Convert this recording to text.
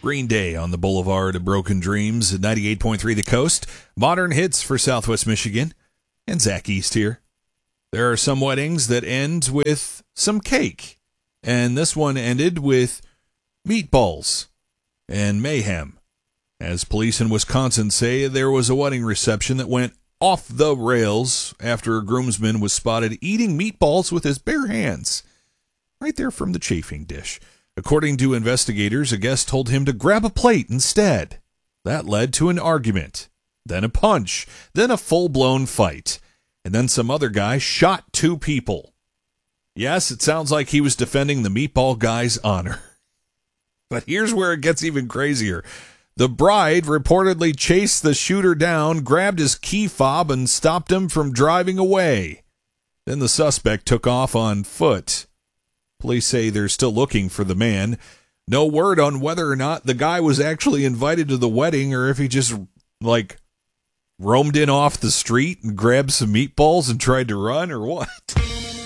Green Day on the Boulevard of Broken Dreams at 98.3 The Coast. Modern hits for Southwest Michigan. And Zach East here. There are some weddings that end with some cake. And this one ended with meatballs and mayhem. As police in Wisconsin say, there was a wedding reception that went off the rails after a groomsman was spotted eating meatballs with his bare hands. Right there from the chafing dish. According to investigators, a guest told him to grab a plate instead. That led to an argument, then a punch, then a full-blown fight, and then some other guy shot 2 people. Yes, it sounds like he was defending the meatball guy's honor. But here's where it gets even crazier. The bride reportedly chased the shooter down, grabbed his key fob, and stopped him from driving away. Then the suspect took off on foot. Police say they're still looking for the man. No word on whether or not the guy was actually invited to the wedding or if he just, roamed in off the street and grabbed some meatballs and tried to run or what.